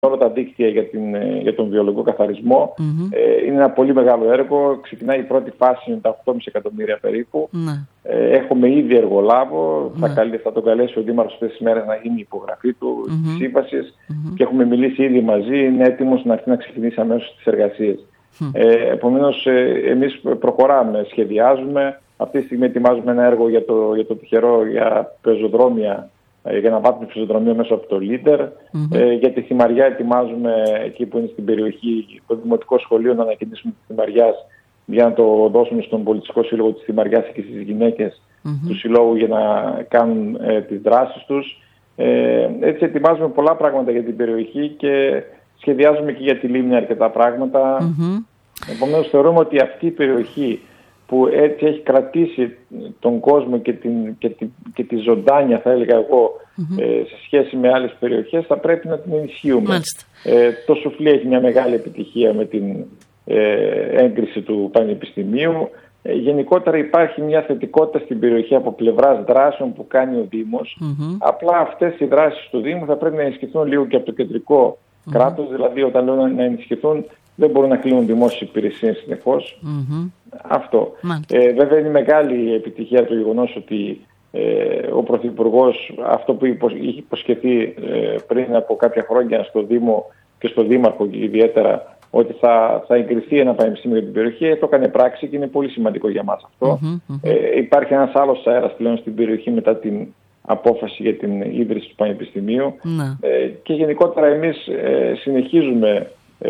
όλα τα δίκτυα για τον βιολογικό καθαρισμό. Είναι ένα πολύ μεγάλο έργο. Ξεκινάει η πρώτη φάση με τα 8,5 εκατομμύρια περίπου. Έχουμε ήδη εργολάβο. Θα τον καλέσει ο Δήμαρχος αυτές τις μέρες να γίνει η υπογραφή του της σύμβασης και έχουμε μιλήσει ήδη μαζί. Είναι έτοιμος να έρθει να ξεκινήσει αμέσως τις εργασίες. Επομένως, εμείς προχωράμε, σχεδιάζουμε. Αυτή τη στιγμή ετοιμάζουμε ένα έργο για το τυχερό για πεζοδρόμια, για να βάθμιση πεζοδρομίου μέσω από το Λίντερ. Για τη Θυμαριά ετοιμάζουμε εκεί που είναι στην περιοχή το Δημοτικό Σχολείο να ανακοινήσουμε τη Θυμαριάς για να το δώσουμε στον Πολιτιστικό Σύλλογο της Θυμαριάς και στις γυναίκες του Συλλόγου για να κάνουν τις δράσεις τους. Έτσι ετοιμάζουμε πολλά πράγματα για την περιοχή και σχεδιάζουμε και για τη Λίμνη αρκετά πράγματα. Επομένως θεωρούμε ότι αυτή η περιοχή που έτσι έχει κρατήσει τον κόσμο και τη ζωντάνια, θα έλεγα εγώ, σε σχέση με άλλες περιοχές, θα πρέπει να την ενισχύουμε. Το Σουφλί έχει μια μεγάλη επιτυχία με την έγκριση του Πανεπιστημίου. Γενικότερα υπάρχει μια θετικότητα στην περιοχή από πλευράς δράσεων που κάνει ο Δήμος. Απλά αυτές οι δράσεις του Δήμου θα πρέπει να ενισχυθούν λίγο και από το κεντρικό κράτος. Δηλαδή, όταν λέω να ενισχυθούν, δεν μπορούν να κλείνουν δημόσιες υπηρεσίες συνεχώς. Αυτό. Βέβαια είναι μεγάλη επιτυχία το γεγονός ότι ο Πρωθυπουργός αυτό που είχε υποσχεθεί πριν από κάποια χρόνια στο Δήμο και στο Δήμαρχο ιδιαίτερα, ότι θα εγκριθεί ένα πανεπιστήμιο για την περιοχή, το έκανε πράξη και είναι πολύ σημαντικό για μας αυτό. Υπάρχει ένας άλλος αέρας πλέον στην περιοχή μετά την απόφαση για την ίδρυση του Πανεπιστημίου. Και γενικότερα εμείς συνεχίζουμε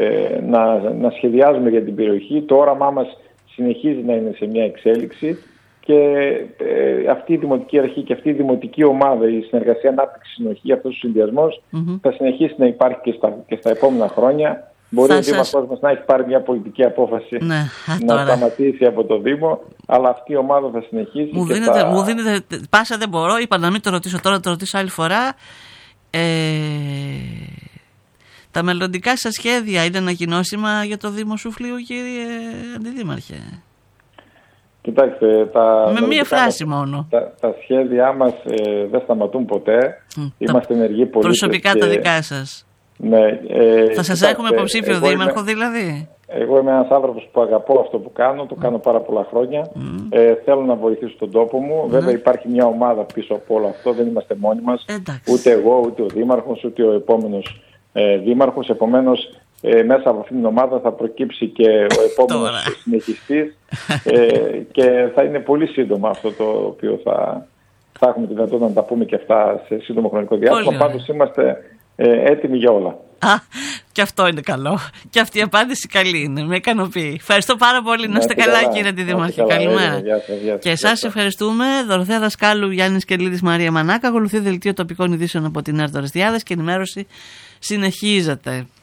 να σχεδιάζουμε για την περιοχή. Το όραμά μας συνεχίζει να είναι σε μια εξέλιξη και αυτή η Δημοτική Αρχή και αυτή η Δημοτική Ομάδα, η Συνεργασία Ανάπτυξη Συνοχή, αυτός ο συνδυασμός θα συνεχίσει να υπάρχει και στα επόμενα χρόνια. Μπορεί ο Δήμαρχος μας να έχει πάρει μια πολιτική απόφαση να σταματήσει από το Δήμο, αλλά αυτή η ομάδα θα συνεχίσει. Μου δίνετε πάσα, δεν μπορώ, είπα να μην το ρωτήσω τώρα, το ρωτήσω άλλη φορά. Τα μελλοντικά σας σχέδια είναι ανακοινώσιμα για το Δήμο Σουφλίου, κύριε Αντιδήμαρχε? Κοιτάξτε, με μία φράση μόνο. Τα σχέδιά μας δεν σταματούν ποτέ. Είμαστε ενεργοί πολίτες. Προσωπικά τα δικά σας. Ναι, θα σας έχουμε υποψήφιο δήμαρχο δηλαδή? Εγώ είμαι ένας άνθρωπος που αγαπώ αυτό που κάνω, το κάνω πάρα πολλά χρόνια. Θέλω να βοηθήσω τον τόπο μου. Βέβαια υπάρχει μια ομάδα πίσω από όλο αυτό, δεν είμαστε μόνοι μας. Ούτε εγώ, ούτε ο Δήμαρχος, ούτε ο επόμενος Δήμαρχος. Επομένως, μέσα από αυτήν την ομάδα θα προκύψει και ο επόμενος συνεχιστής και θα είναι πολύ σύντομα αυτό το οποίο θα έχουμε τη δυνατότητα να τα πούμε και αυτά σε σύντομο χρονικό διάστημα. Πάντως είμαστε έτοιμοι για όλα. Και αυτό είναι καλό. Και αυτή η απάντηση καλή είναι. Με ικανοποιεί. Ευχαριστώ πάρα πολύ. Να είστε καλά, κύριε Αντιδήμαρχε. Καλημέρα. Και εσάς ευχαριστούμε. Δωροθέα Δασκάλου, Γιάννης Κελίδης, Μαρία Μανάκα. Ακολουθεί δελτίο τοπικών ειδήσεων από την Έρτορες Διάδες και η ενημέρωση συνεχίζεται.